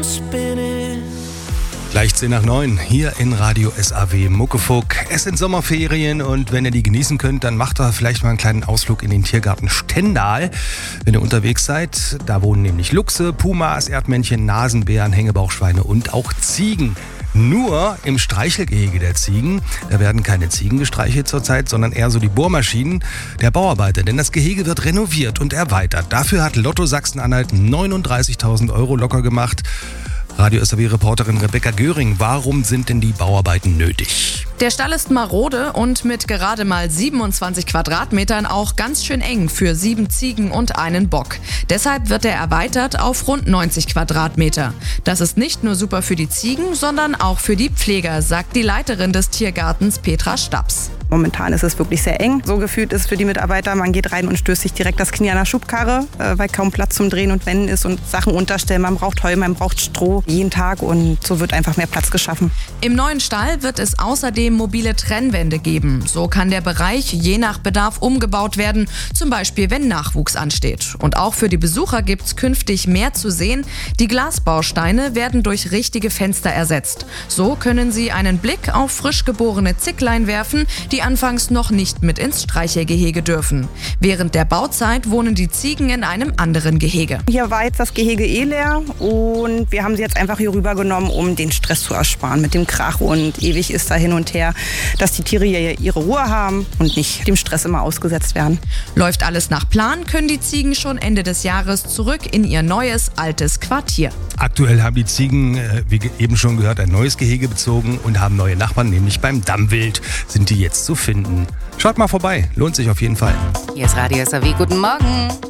Gleich 10:09 hier in Radio SAW Muckefuck. Es sind Sommerferien und wenn ihr die genießen könnt, dann macht ihr vielleicht mal einen kleinen Ausflug in den Tiergarten Stendal. Wenn ihr unterwegs seid, da wohnen nämlich Luchse, Pumas, Erdmännchen, Nasenbären, Hängebauchschweine und auch Ziegen. Nur im Streichelgehege der Ziegen, da werden keine Ziegen gestreichelt zurzeit, sondern eher so die Bohrmaschinen der Bauarbeiter. Denn das Gehege wird renoviert und erweitert. Dafür hat Lotto Sachsen-Anhalt 39.000 € locker gemacht. Radio SAW-Reporterin Rebecca Göring, warum sind denn die Bauarbeiten nötig? Der Stall ist marode und mit gerade mal 27 Quadratmetern auch ganz schön eng für 7 Ziegen und einen Bock. Deshalb wird er erweitert auf rund 90 Quadratmeter. Das ist nicht nur super für die Ziegen, sondern auch für die Pfleger, sagt die Leiterin des Tiergartens Petra Staps. Momentan ist es wirklich sehr eng. So gefühlt ist es für die Mitarbeiter, man geht rein und stößt sich direkt das Knie an der Schubkarre, weil kaum Platz zum Drehen und Wenden ist und Sachen unterstellen. Man braucht Heu, man braucht Stroh jeden Tag und so wird einfach mehr Platz geschaffen. Im neuen Stall wird es außerdem mobile Trennwände geben. So kann der Bereich je nach Bedarf umgebaut werden, zum Beispiel wenn Nachwuchs ansteht. Und auch für die Besucher gibt es künftig mehr zu sehen. Die Glasbausteine werden durch richtige Fenster ersetzt. So können sie einen Blick auf frisch geborene Zicklein werfen, die anfangs noch nicht mit ins Streichelgehege dürfen. Während der Bauzeit wohnen die Ziegen in einem anderen Gehege. Hier war jetzt das Gehege leer und wir haben sie jetzt einfach hier rübergenommen, um den Stress zu ersparen mit dem Krach und ewig ist da hin und her, dass die Tiere hier ihre Ruhe haben und nicht dem Stress immer ausgesetzt werden. Läuft alles nach Plan, können die Ziegen schon Ende des Jahres zurück in ihr neues, altes Quartier. Aktuell haben die Ziegen, wie eben schon gehört, ein neues Gehege bezogen und haben neue Nachbarn, nämlich beim Dammwild sind die jetzt zu finden. Schaut mal vorbei, lohnt sich auf jeden Fall. Hier ist Radio SAW, guten Morgen.